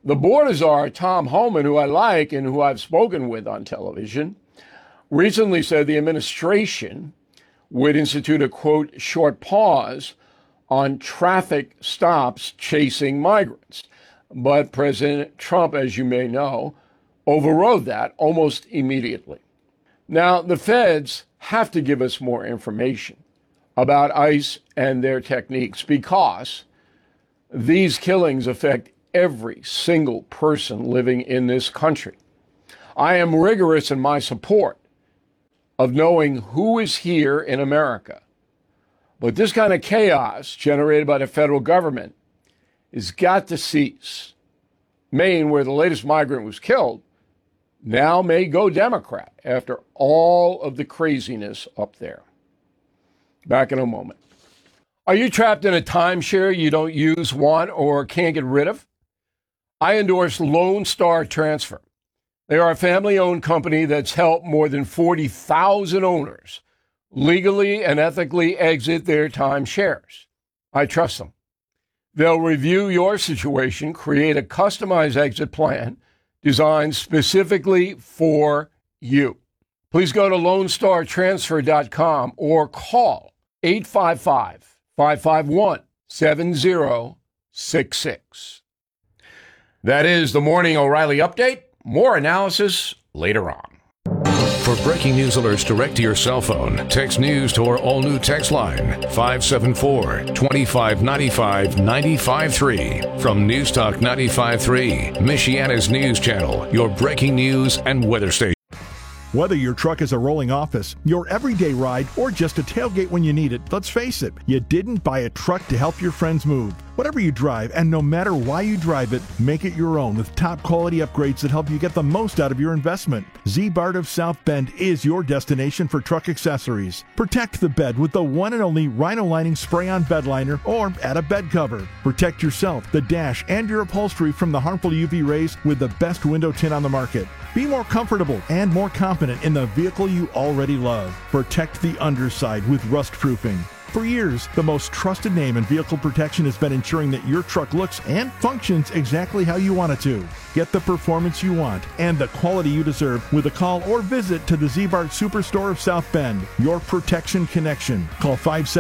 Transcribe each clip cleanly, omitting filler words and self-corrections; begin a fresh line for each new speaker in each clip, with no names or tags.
The border czar, Tom Homan, who I like and who I've spoken with on television, recently said the administration would institute a, quote, short pause on traffic stops chasing migrants. But President Trump, as you may know, overrode that almost immediately. Now, the feds have to give us more information about ICE and their techniques because these killings affect every single person living in this country. I am rigorous in my support of knowing who is here in America. But this kind of chaos generated by the federal government has got to cease. Maine, where the latest migrant was killed, now may go Democrat after all of the craziness up there. Back in a moment. Are you trapped in a timeshare you don't use, want, or can't get rid of? I endorse Lone Star Transfer. They are a family-owned company that's helped more than 40,000 owners legally and ethically exit their timeshares. I trust them. They'll review your situation, create a customized exit plan designed specifically for you. Please go to LoneStarTransfer.com or call 855-551-7066. That is the Morning O'Reilly Update. More analysis later on.
For breaking news alerts direct to your cell phone, text news to our all-new text line, 574-2595-953. From News Talk 95.3, Michiana's news channel, your breaking news and weather station.
Whether your truck is a rolling office, your everyday ride, or just a tailgate when you need it, let's face it, you didn't buy a truck to help your friends move. Whatever you drive, and no matter why you drive it, make it your own with top quality upgrades that help you get the most out of your investment. Z-Bart of South Bend is your destination for truck accessories. Protect the bed with the one and only Rhino Lining Spray-On Bed Liner or add a bed cover. Protect yourself, the dash, and your upholstery from the harmful UV rays with the best window tint on the market. Be more comfortable and more confident in the vehicle you already love. Protect the underside with rust proofing. For years, the most trusted name in vehicle protection has been ensuring that your truck looks and functions exactly how you want it to. Get the performance you want and the quality you deserve with a call or visit to the Z-Bart Superstore of South Bend, your protection connection. Call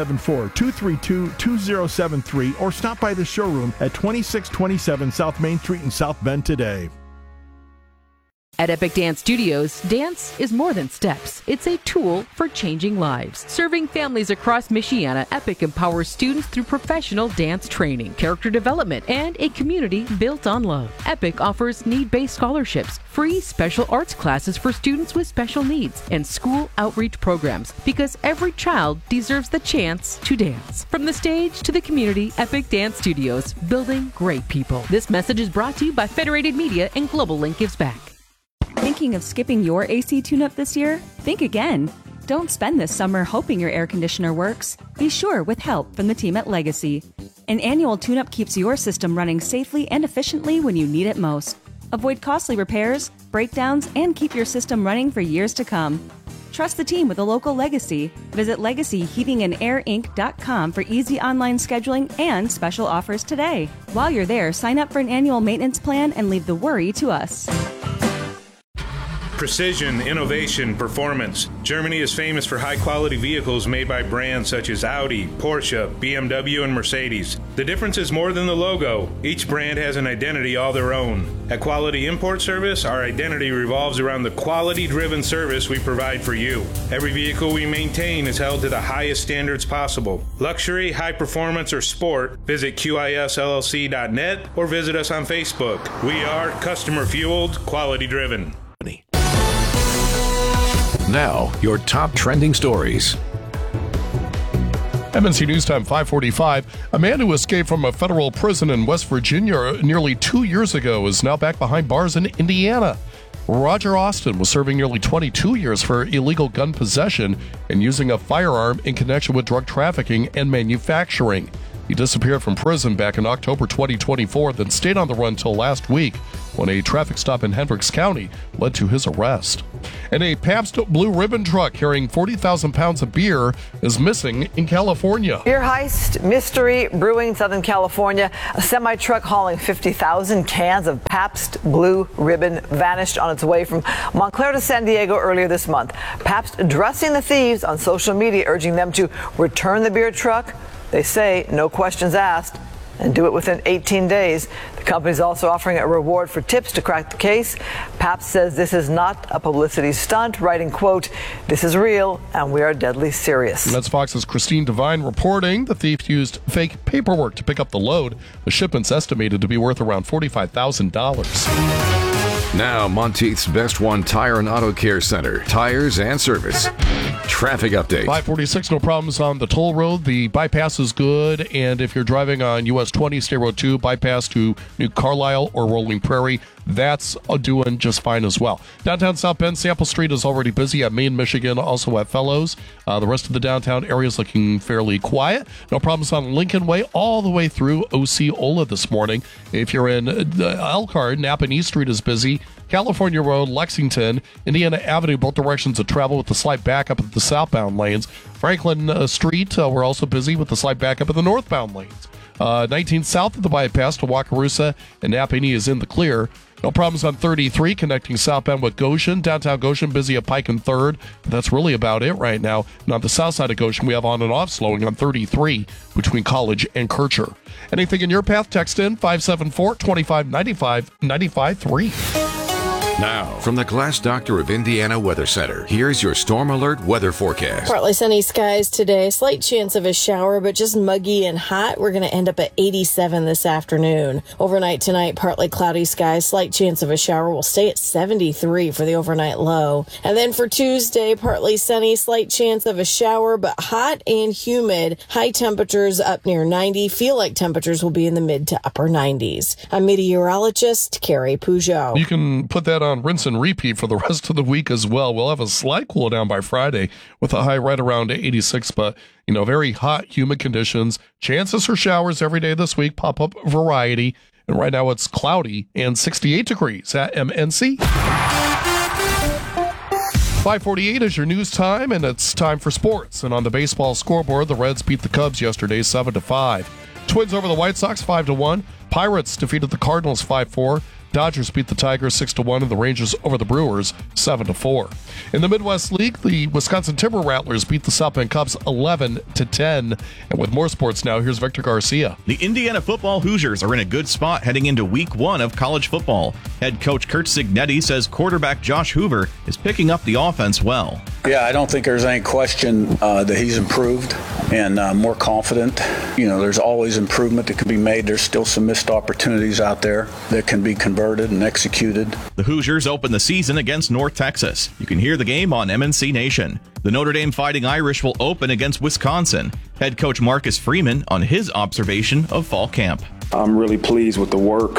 574-232-2073 or stop by the showroom at 2627 South Main Street in South Bend today.
At Epic Dance Studios, dance is more than steps. It's a tool for changing lives. Serving families across Michiana, Epic empowers students through professional dance training, character development, and a community built on love. Epic offers need-based scholarships, free special arts classes for students with special needs, and school outreach programs because every child deserves the chance to dance. From the stage to the community, Epic Dance Studios, building great people. This message is brought to you by Federated Media and Global Link Gives Back.
Thinking of skipping your AC tune-up this year? Think again. Don't spend this summer hoping your air conditioner works. Be sure with help from the team at Legacy. An annual tune-up keeps your system running safely and efficiently when you need it most. Avoid costly repairs, breakdowns, and keep your system running for years to come. Trust the team with a local Legacy. Visit LegacyHeatingandAirInc.com for easy online scheduling and special offers today. While you're there, sign up for an annual maintenance plan and leave the worry to us.
Precision, innovation, performance. Germany is famous for high-quality vehicles made by brands such as Audi, Porsche, BMW, and Mercedes. The difference is more than the logo. Each brand has an identity all their own. At Quality Import Service, our identity revolves around the quality-driven service we provide for you. Every vehicle we maintain is held to the highest standards possible. Luxury, high performance, or sport, visit QISLLC.net or visit us on Facebook. We are customer-fueled, quality-driven.
Now, your top trending stories.
MNC News Time 5:45. A man who escaped from a federal prison in West Virginia nearly 2 years ago is now back behind bars in Indiana. Roger Austin was serving nearly 22 years for illegal gun possession and using a firearm in connection with drug trafficking and manufacturing. He disappeared from prison back in October 2024, then stayed on the run till last week. when a traffic stop in Hendricks County led to his arrest. And a Pabst Blue Ribbon truck carrying 40,000 pounds of beer is missing in California.
Beer heist mystery brewing Southern California. A semi-truck hauling 50,000 cans of Pabst Blue Ribbon vanished on its way from Montclair to San Diego earlier this month. Pabst addressing the thieves on social media, urging them to return the beer truck. They say no questions asked and do it within 18 days. The company's also offering a reward for tips to crack the case. Pabst says this is not a publicity stunt, writing, quote, "This is real and we are deadly serious."
And that's Fox's Christine Devine reporting the thief used fake paperwork to pick up the load. The shipment's estimated to be worth around $45,000.
Now, Monteith's Best One Tire and Auto Care Center. Tires and service. Traffic update.
546, no problems on the toll road. The bypass is good. And if you're driving on US 20, State Road 2, bypass to New Carlisle or Rolling Prairie, that's doing just fine as well. Downtown South Bend, Sample Street is already busy at Main, Michigan, also at Fellows. The rest of the downtown area is looking fairly quiet. No problems on Lincoln Way all the way through Osceola this morning. If you're in Elkhart, Napa and East Street is busy. California Road, Lexington, Indiana Avenue, both directions of travel with a slight backup at the southbound lanes. Franklin Street, we're also busy with a slight backup at the northbound lanes. 19 south of the bypass to Wakarusa and Napanee is in the clear. No problems on 33 connecting southbound with Goshen. Downtown Goshen busy at Pike and 3rd. But that's really about it right now. And on the south side of Goshen, we have on and off slowing on 33 between College and Kircher. Anything in your path, text in 574-2595-953.
Now, from the Glass Doctor of Indiana Weather Center, here's your Storm Alert weather forecast.
Partly sunny skies today. Slight chance of a shower, but just muggy and hot. We're going to end up at 87 this afternoon. Overnight tonight, partly cloudy skies. Slight chance of a shower. We'll stay at 73 for the overnight low. And then for Tuesday, partly sunny. Slight chance of a shower, but hot and humid. High temperatures up near 90. Feel like temperatures will be in the mid to upper 90s. I'm meteorologist Carrie Peugeot.
You can put that on rinse and repeat for the rest of the week as well. We'll have a slight cool down by Friday with a high right around 86, but very hot, humid conditions. Chances for showers every day this week, pop-up variety. And right now it's cloudy and 68 degrees at MNC. 5:48 is your news time, and it's time for sports. And on the baseball scoreboard, the Reds beat the Cubs yesterday 7-5. Twins over the White Sox 5-1. Pirates defeated the Cardinals 5-4. Dodgers beat the Tigers 6-1, and the Rangers over the Brewers 7-4. In the Midwest League, the Wisconsin Timber Rattlers beat the South Bend Cubs 11-10. And with more sports now, here's Victor Garcia.
The Indiana football Hoosiers are in a good spot heading into week 1 of college football. Head coach Kurt Cignetti says quarterback Josh Hoover is picking up the offense well.
Yeah, I don't think there's any question that he's improved and more confident. There's always improvement that can be made. There's still some missed opportunities out there that can be converted and executed.
The Hoosiers open the season against North Texas. You can hear the game on MNC Nation. The Notre Dame Fighting Irish will open against Wisconsin. Head coach Marcus Freeman on his observation of fall camp.
I'm really pleased with the work,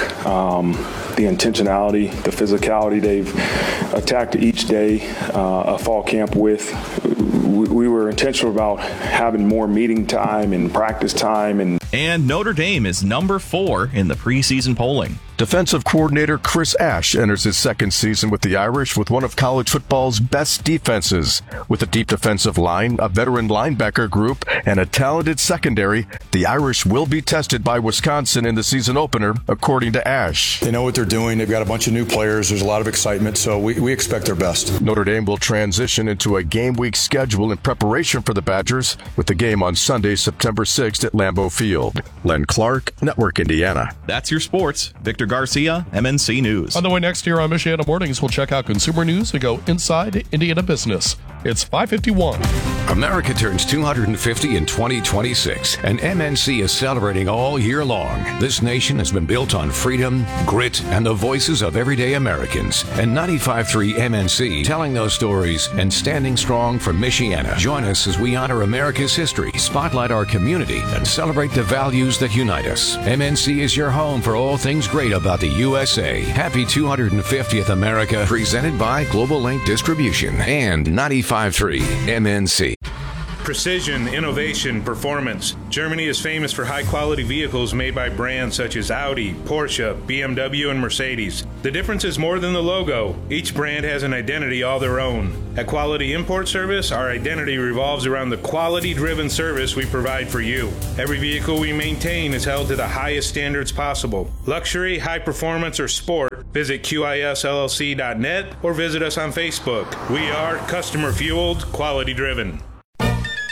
the intentionality, the physicality they've attacked each day of fall camp with. We were intentional about having more meeting time and practice time.
And Notre Dame is number 4 in the preseason polling.
Defensive coordinator Chris Ash enters his second season with the Irish with one of college football's best defenses. With a deep defensive line, a veteran linebacker group, and a talented secondary, the Irish will be tested by Wisconsin in the season opener, according to Ash.
They know what they're doing. They've got a bunch of new players. There's a lot of excitement, so we expect their best.
Notre Dame will transition into a game week schedule in preparation for the Badgers, with the game on Sunday, September 6th at Lambeau Field. Len Clark, Network Indiana.
That's your sports. Victor Garcia, MNC News.
On the way next year on Michiana Mornings, we'll check out consumer news and go inside Indiana business. It's 5:51.
America turns 250 in 2026, and MNC is celebrating all year long. This nation has been built on freedom, grit, and the voices of everyday Americans. And 95.3 MNC telling those stories and standing strong for Michiana. Join us as we honor America's history, spotlight our community, and celebrate the values that unite us. MNC is your home for all things great about the USA. Happy 250th America, presented by Global Link Distribution and 95.3 MNC.
Precision, innovation, performance. Germany is famous for high-quality vehicles made by brands such as Audi, Porsche, BMW, and Mercedes. The difference is more than the logo. Each brand has an identity all their own. At Quality Import Service, our identity revolves around the quality-driven service we provide for you. Every vehicle we maintain is held to the highest standards possible. Luxury, high performance, or sport, visit QISLLC.net or visit us on Facebook. We are customer-fueled, quality-driven.